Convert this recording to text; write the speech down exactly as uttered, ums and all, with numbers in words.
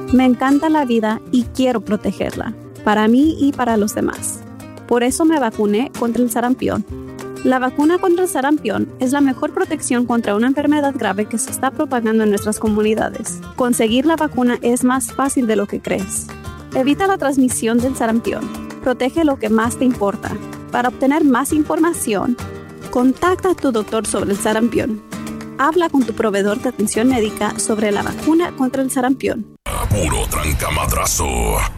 Me encanta la vida y quiero protegerla, para mí y para los demás. Por eso me vacuné contra el sarampión. La vacuna contra el sarampión es la mejor protección contra una enfermedad grave que se está propagando en nuestras comunidades. Conseguir la vacuna es más fácil de lo que crees. Evita la transmisión del sarampión. Protege lo que más te importa. Para obtener más información, contacta a tu doctor sobre el sarampión. Habla con tu proveedor de atención médica sobre la vacuna contra el sarampión. Puro trancamadrazo.